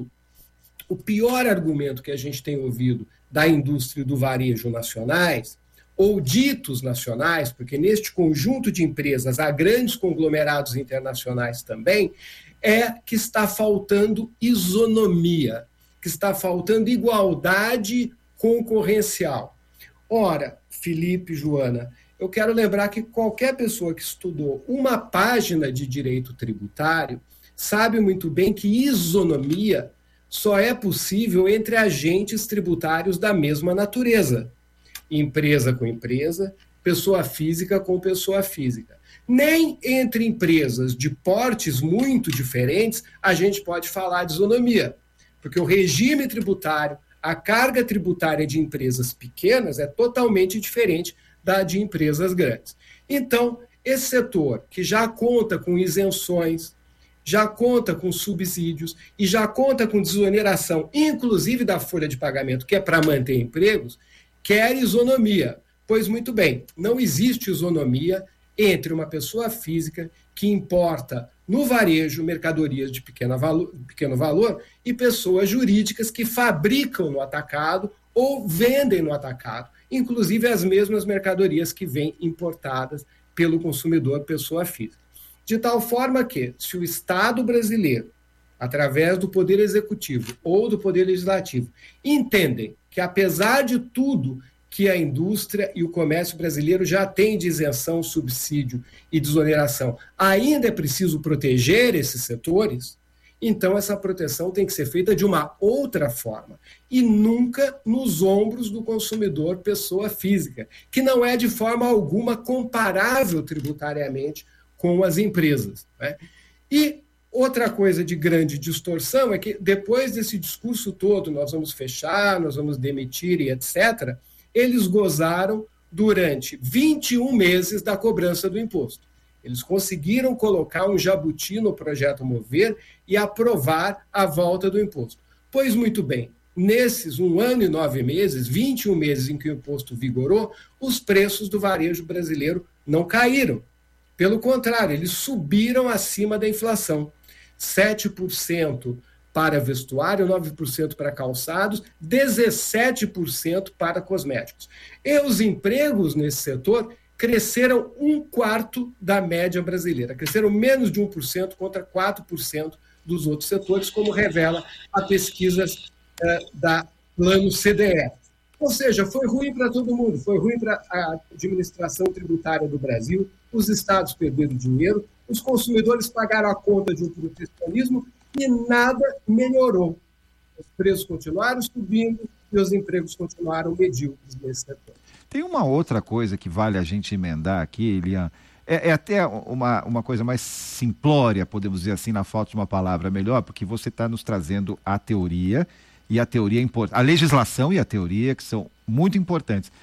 o pior argumento que a gente tem ouvido da indústria e do varejo nacionais, ou ditos nacionais, porque neste conjunto de empresas há grandes conglomerados internacionais também, é que está faltando isonomia, que está faltando igualdade concorrencial. Ora, Felipe, Joana, eu quero lembrar que qualquer pessoa que estudou uma página de direito tributário sabe muito bem que isonomia só é possível entre agentes tributários da mesma natureza. Empresa com empresa, pessoa física com pessoa física. Nem entre empresas de portes muito diferentes a gente pode falar de isonomia, porque o regime tributário, a carga tributária de empresas pequenas é totalmente diferente da de empresas grandes. Então, esse setor que já conta com isenções, já conta com subsídios e já conta com desoneração, inclusive da folha de pagamento, que é para manter empregos, quer isonomia. Pois muito bem, não existe isonomia entre uma pessoa física que importa no varejo mercadorias de pequeno valor, pequeno valor e pessoas jurídicas que fabricam no atacado ou vendem no atacado, inclusive as mesmas mercadorias que vêm importadas pelo consumidor, pessoa física. De tal forma que, se o Estado brasileiro, através do Poder Executivo ou do Poder Legislativo, entendem que, apesar de tudo que a indústria e o comércio brasileiro já têm de isenção, subsídio e desoneração, ainda é preciso proteger esses setores, então essa proteção tem que ser feita de uma outra forma, e nunca nos ombros do consumidor, pessoa física, que não é de forma alguma comparável tributariamente com as empresas, né? E outra coisa de grande distorção é que depois desse discurso todo, nós vamos fechar, nós vamos demitir e etcétera, eles gozaram durante vinte e um meses da cobrança do imposto. Eles conseguiram colocar um jabuti no projeto Mover e aprovar a volta do imposto. Pois muito bem, nesses um ano e nove meses, vinte e um meses em que o imposto vigorou, os preços do varejo brasileiro não caíram. Pelo contrário, eles subiram acima da inflação. sete por cento para vestuário, nove por cento para calçados, dezessete por cento para cosméticos. E os empregos nesse setor cresceram um quarto da média brasileira. Cresceram menos de um por cento contra quatro por cento dos outros setores, como revela a pesquisa eh, da Plano C D E. Ou seja, foi ruim para todo mundo, foi ruim para a administração tributária do Brasil, os estados perderam dinheiro, os consumidores pagaram a conta de um protecionismo e nada melhorou. Os preços continuaram subindo e os empregos continuaram medíocres nesse setor. Tem uma outra coisa que vale a gente emendar aqui, Elian. É, é até uma, uma coisa mais simplória, podemos dizer assim, na falta de uma palavra melhor, porque você está nos trazendo a teoria, e a teoria é importante, a legislação e a teoria, que são muito importantes.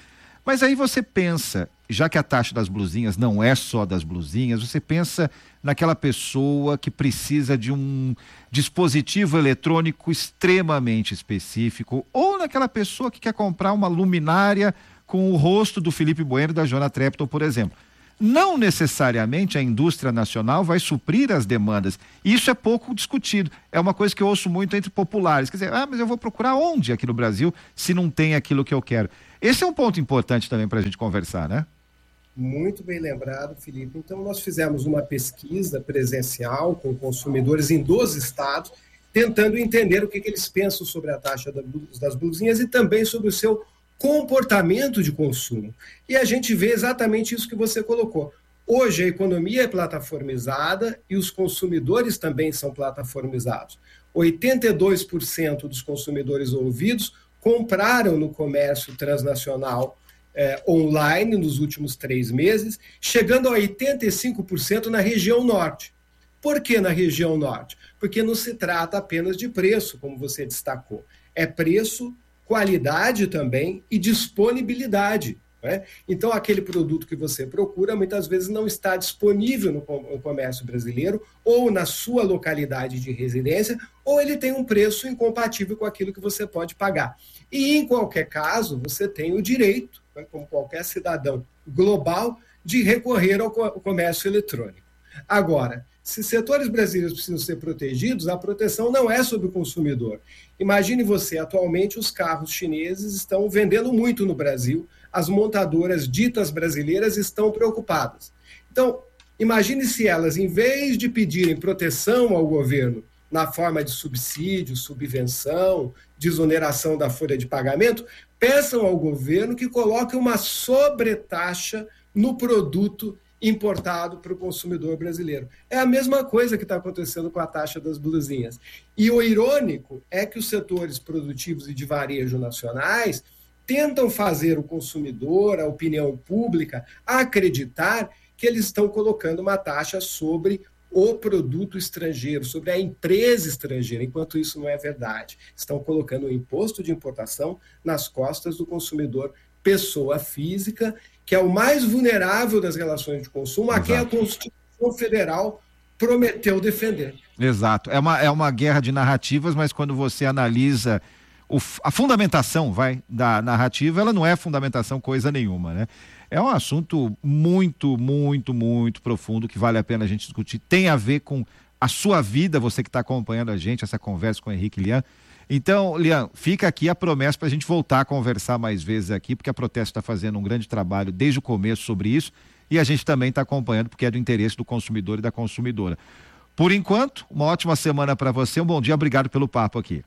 Mas aí você pensa, já que a taxa das blusinhas não é só das blusinhas, você pensa naquela pessoa que precisa de um dispositivo eletrônico extremamente específico, ou naquela pessoa que quer comprar uma luminária com o rosto do Felipe Bueno e da Joana Trepton, por exemplo. Não necessariamente a indústria nacional vai suprir as demandas. Isso é pouco discutido. É uma coisa que eu ouço muito entre populares. Quer dizer, ah, mas eu vou procurar onde aqui no Brasil se não tem aquilo que eu quero? Esse é um ponto importante também para a gente conversar, né? Muito bem lembrado, Felipe. Então, nós fizemos uma pesquisa presencial com consumidores em doze estados, tentando entender o que, que eles pensam sobre a taxa das blusinhas e também sobre o seu comportamento de consumo. E a gente vê exatamente isso que você colocou. Hoje a economia é plataformizada e os consumidores também são plataformizados. oitenta e dois por cento dos consumidores ouvidos compraram no comércio transnacional eh, online nos últimos três meses, chegando a oitenta e cinco por cento na região norte. Por que na região norte? Porque não se trata apenas de preço, como você destacou. É preço, qualidade também e disponibilidade. Né? Então, aquele produto que você procura, muitas vezes não está disponível no comércio brasileiro ou na sua localidade de residência, ou ele tem um preço incompatível com aquilo que você pode pagar. E, em qualquer caso, você tem o direito, né, como qualquer cidadão global, de recorrer ao comércio eletrônico. Agora, se setores brasileiros precisam ser protegidos, a proteção não é sobre o consumidor. Imagine você, atualmente os carros chineses estão vendendo muito no Brasil, as montadoras ditas brasileiras estão preocupadas. Então, imagine se elas, em vez de pedirem proteção ao governo na forma de subsídio, subvenção, desoneração da folha de pagamento, peçam ao governo que coloque uma sobretaxa no produto importado para o consumidor brasileiro. É a mesma coisa que está acontecendo com a taxa das blusinhas. E o irônico é que os setores produtivos e de varejo nacionais tentam fazer o consumidor, a opinião pública, acreditar que eles estão colocando uma taxa sobre o produto estrangeiro, sobre a empresa estrangeira, enquanto isso não é verdade. Estão colocando o imposto de importação nas costas do consumidor, pessoa física, que é o mais vulnerável das relações de consumo, a quem a Constituição Federal prometeu defender. Exato. É uma, é uma guerra de narrativas, mas quando você analisa o, a fundamentação, vai, da narrativa, ela não é fundamentação coisa nenhuma, né? É um assunto muito, muito, muito profundo que vale a pena a gente discutir. Tem a ver com a sua vida, você que está acompanhando a gente, essa conversa com o Henrique Lian. Então, Lian, fica aqui a promessa para a gente voltar a conversar mais vezes aqui, porque a Proteste está fazendo um grande trabalho desde o começo sobre isso e a gente também está acompanhando porque é do interesse do consumidor e da consumidora. Por enquanto, uma ótima semana para você, um bom dia, obrigado pelo papo aqui.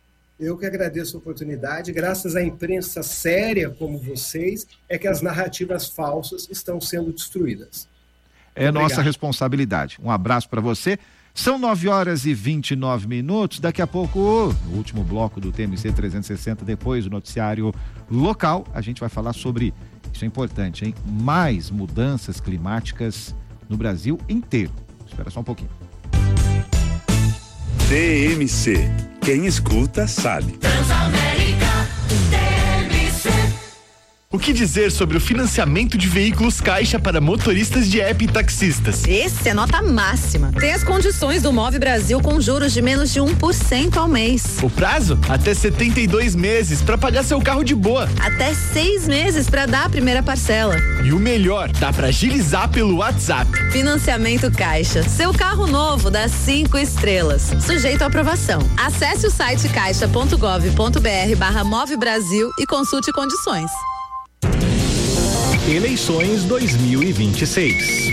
Eu que agradeço a oportunidade, graças à imprensa séria como vocês, é que as narrativas falsas estão sendo destruídas. É obrigado. Nossa responsabilidade. Um abraço para você. São nove horas e vinte e nove minutos, daqui a pouco, no último bloco do T M C trezentos e sessenta, depois do noticiário local, a gente vai falar sobre, isso é importante, hein? Mais mudanças climáticas no Brasil inteiro. Espera só um pouquinho. T M C, quem escuta sabe. Transamérica, T M C. O que dizer sobre o financiamento de veículos Caixa para motoristas de app e taxistas? Esse é nota máxima. Tem as condições do Move Brasil com juros de menos de um por cento ao mês. O prazo? Até setenta e dois meses para pagar seu carro de boa. Até seis meses para dar a primeira parcela. E o melhor, dá para agilizar pelo WhatsApp. Financiamento Caixa. Seu carro novo dá cinco estrelas. Sujeito à aprovação. Acesse o site caixa ponto gov ponto br barra Move Brasil e consulte condições. Eleições dois mil e vinte e seis.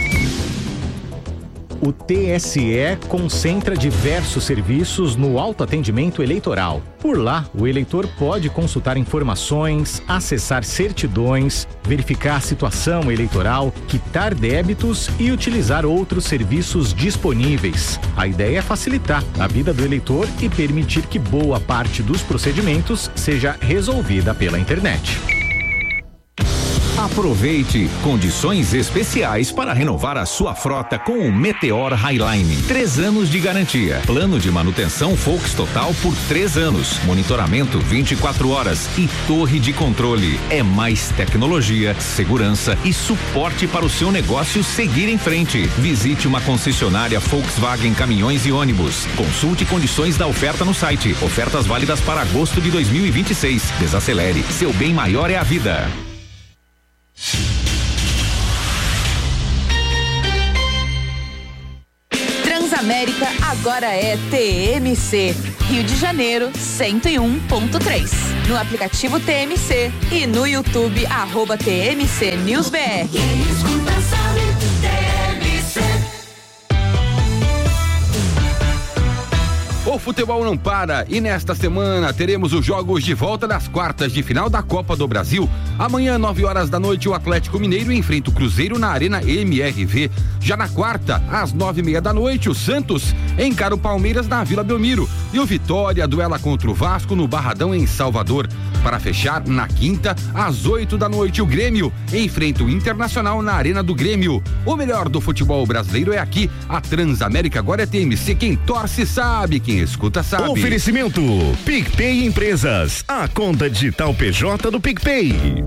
O T S E concentra diversos serviços no autoatendimento eleitoral. Por lá, o eleitor pode consultar informações, acessar certidões, verificar a situação eleitoral, quitar débitos e utilizar outros serviços disponíveis. A ideia é facilitar a vida do eleitor e permitir que boa parte dos procedimentos seja resolvida pela internet. A Aproveite condições especiais para renovar a sua frota com o Meteor Highline. Três anos de garantia. Plano de manutenção Focus Total por três anos. Monitoramento vinte e quatro horas e torre de controle. É mais tecnologia, segurança e suporte para o seu negócio seguir em frente. Visite uma concessionária Volkswagen Caminhões e Ônibus. Consulte condições da oferta no site. Ofertas válidas para agosto de dois mil e vinte e seis. Desacelere. Seu bem maior é a vida. Transamérica agora é T M C. Rio de Janeiro, cento e um ponto três. No aplicativo T M C e no YouTube, arroba T M C News B R. Quem escuta sabe, T M C. O futebol não para e nesta semana teremos os jogos de volta das quartas de final da Copa do Brasil. Amanhã, nove horas da noite, o Atlético Mineiro enfrenta o Cruzeiro na Arena M R V. Já na quarta, às nove e meia da noite, o Santos encara o Palmeiras na Vila Belmiro. E o Vitória duela contra o Vasco no Barradão, em Salvador. Para fechar, na quinta, às oito da noite, o Grêmio enfrenta o Internacional na Arena do Grêmio. O melhor do futebol brasileiro é aqui. A Transamérica agora é T M C. Quem torce sabe, quem escuta sabe. Oferecimento PicPay Empresas, a conta digital P J do PicPay.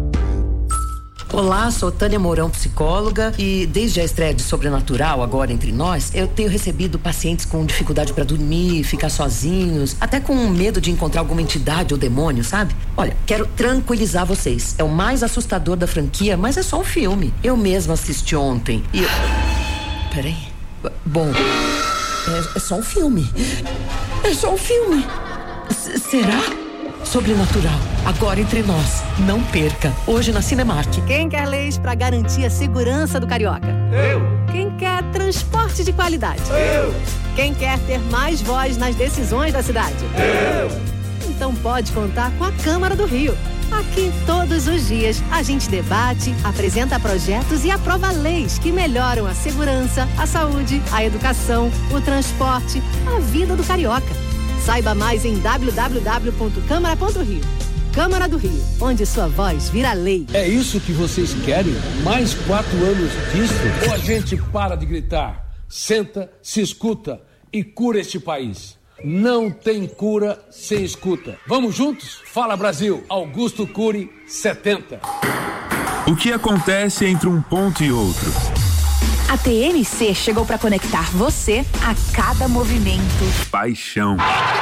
Olá, sou Tânia Mourão, psicóloga, e desde a estreia de Sobrenatural, agora entre nós, eu tenho recebido pacientes com dificuldade para dormir, ficar sozinhos, até com medo de encontrar alguma entidade ou demônio, sabe? Olha, quero tranquilizar vocês. É o mais assustador da franquia, mas é só um filme. Eu mesma assisti ontem e eu... Peraí. Bom, é, é só um filme. É só um filme. S- será? Sobrenatural, agora entre nós. Não perca, hoje na Cinemark. Quem quer leis para garantir a segurança do carioca? Eu. Quem quer transporte de qualidade? Eu. Quem quer ter mais voz nas decisões da cidade? Eu. Então pode contar com a Câmara do Rio. Aqui, todos os dias, a gente debate, apresenta projetos e aprova leis que melhoram a segurança, a saúde, a educação, o transporte, a vida do carioca. Saiba mais em w w w ponto câmara ponto rio. Câmara do Rio, onde sua voz vira lei. É isso que vocês querem? Mais quatro anos disso? Ou a gente para de gritar, senta, se escuta e cura este país? Não tem cura sem escuta. Vamos juntos? Fala Brasil, Augusto Cury, setenta. O que acontece entre um ponto e outro? A T M C chegou para conectar você a cada movimento. Paixão.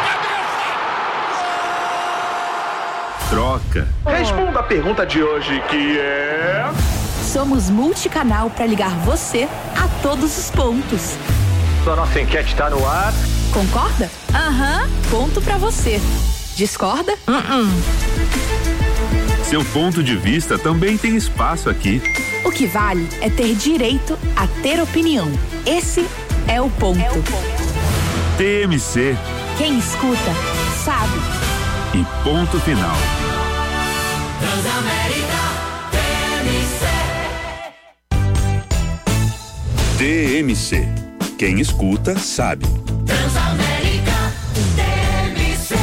Troca. Responda a pergunta de hoje, que é... Somos multicanal para ligar você a todos os pontos. A nossa enquete está no ar. Concorda? Aham, ponto para você. Discorda? Uh-uh. Seu ponto de vista também tem espaço aqui. O que vale é ter direito a ter opinião. Esse é o ponto. É o ponto. T M C. Quem escuta, sabe. E ponto final. Transamérica, T M C. T M C. Quem escuta, sabe. Transamérica, T M C.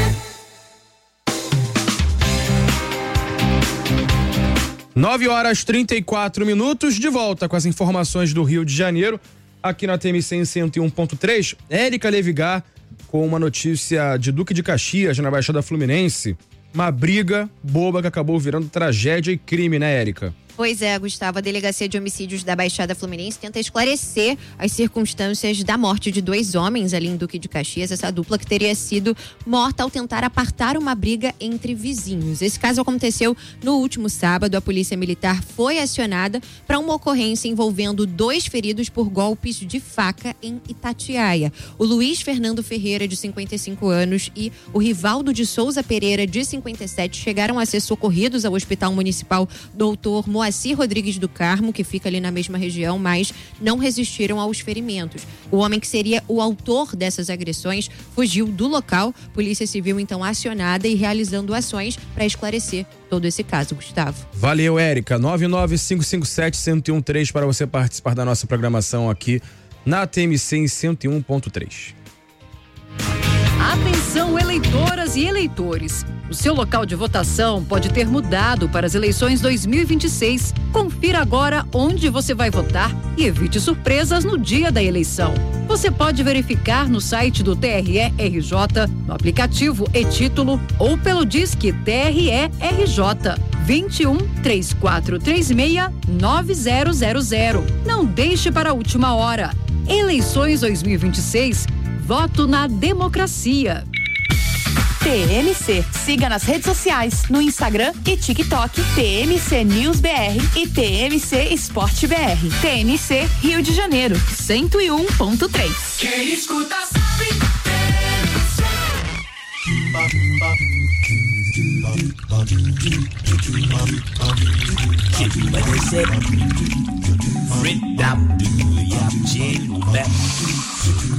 nove horas e trinta e quatro minutos, de volta com as informações do Rio de Janeiro, aqui na T M C em cento e um ponto três. Érica Levigar com uma notícia de Duque de Caxias, na Baixada Fluminense. Uma briga boba que acabou virando tragédia e crime, né, Érica? Pois é, Gustavo, a Delegacia de Homicídios da Baixada Fluminense tenta esclarecer as circunstâncias da morte de dois homens ali em Duque de Caxias, essa dupla que teria sido morta ao tentar apartar uma briga entre vizinhos. Esse caso aconteceu no último sábado. A Polícia Militar foi acionada para uma ocorrência envolvendo dois feridos por golpes de faca em Itatiaia. O Luiz Fernando Ferreira, de cinquenta e cinco anos, e o Rivaldo de Souza Pereira, de cinquenta e sete, chegaram a ser socorridos ao Hospital Municipal doutor Moacir Rodrigues do Carmo, que fica ali na mesma região, mas não resistiram aos ferimentos. O homem que seria o autor dessas agressões fugiu do local. Polícia Civil, então, acionada e realizando ações para esclarecer todo esse caso, Gustavo. Valeu, Érica. nove nove cinco cinco sete, um zero um três para você participar da nossa programação aqui na T M C em cento e um ponto três. Atenção, eleitoras e eleitores. O seu local de votação pode ter mudado para as eleições dois mil e vinte e seis. Confira agora onde você vai votar e evite surpresas no dia da eleição. Você pode verificar no site do T R E R J, no aplicativo e-Título ou pelo Disque T R E R J vinte e um, três quatro três seis, nove zero zero zero. Não deixe para a última hora. Eleições dois mil e vinte e seis. Voto na democracia. T M C. Siga nas redes sociais, no Instagram e TikTok, T M C News B R e T M C Esporte B R. T M C Rio de Janeiro, cento e um ponto três. Quem escuta sabe. T M C.